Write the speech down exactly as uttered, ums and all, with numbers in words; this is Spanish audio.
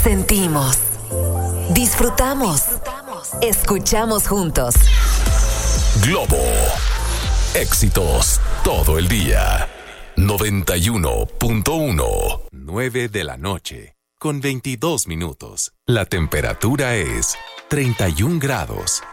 Sentimos, disfrutamos, escuchamos juntos. Globo. Éxitos todo el día. noventa y uno punto uno. nueve de la noche, con veintidós minutos. La temperatura es treinta y un grados.